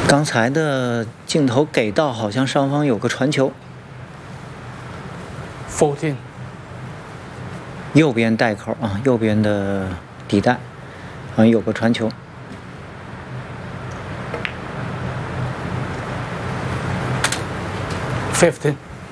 刚才的镜头给到，好像上方有个传球。 14。 右边袋口啊，右边的底袋，好像有个传球。 15。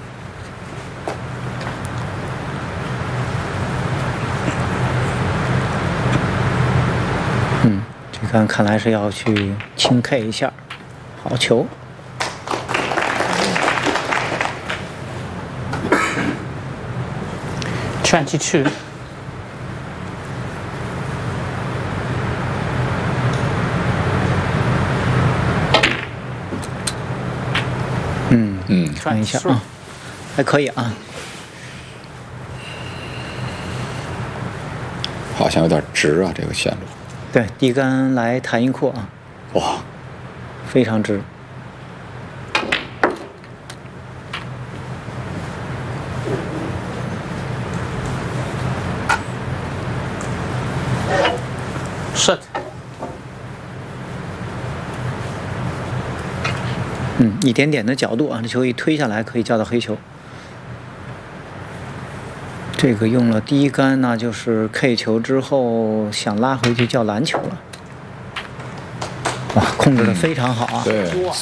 这杆看来是要去轻 K 一下，好球。 22。 看一下啊，还可以啊。 好像有点直啊，这个线路。 对，低杆来弹一扩啊， 哇， 非常直。 set。 一点点的角度啊，这球一推下来可以叫到黑球。这个用了低杆，那就是 K 球之后想拉回去叫篮球了。哇，控制的非常好啊！ 对。